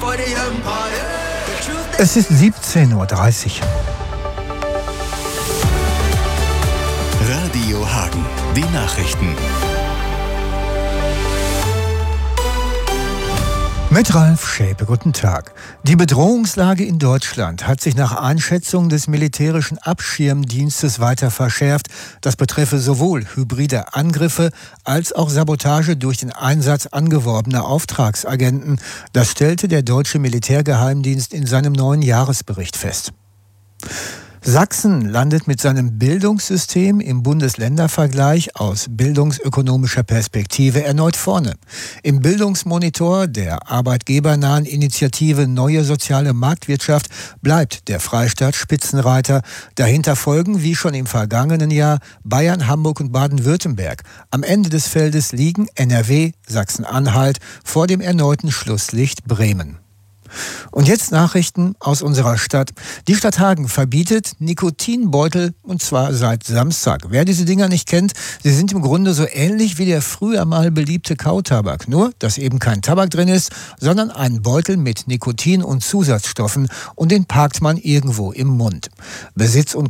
Es ist 17:30 Uhr. Radio Hagen, die Nachrichten. Mit Ralf Schäpe, guten Tag. Die Bedrohungslage in Deutschland hat sich nach Einschätzung des militärischen Abschirmdienstes weiter verschärft. Das betreffe sowohl hybride Angriffe als auch Sabotage durch den Einsatz angeworbener Auftragsagenten. Das stellte der deutsche Militärgeheimdienst in seinem neuen Jahresbericht fest. Sachsen landet mit seinem Bildungssystem im Bundesländervergleich aus bildungsökonomischer Perspektive erneut vorne. Im Bildungsmonitor der arbeitgebernahen Initiative Neue Soziale Marktwirtschaft bleibt der Freistaat Spitzenreiter. Dahinter folgen, wie schon im vergangenen Jahr, Bayern, Hamburg und Baden-Württemberg. Am Ende des Feldes liegen NRW, Sachsen-Anhalt vor dem erneuten Schlusslicht Bremen. Und jetzt Nachrichten aus unserer Stadt. Die Stadt Hagen verbietet Nikotinbeutel, und zwar seit Samstag. Wer diese Dinger nicht kennt, sie sind im Grunde so ähnlich wie der früher mal beliebte Kautabak. Nur, dass eben kein Tabak drin ist, sondern ein Beutel mit Nikotin und Zusatzstoffen, und den parkt man irgendwo im Mund. Besitz und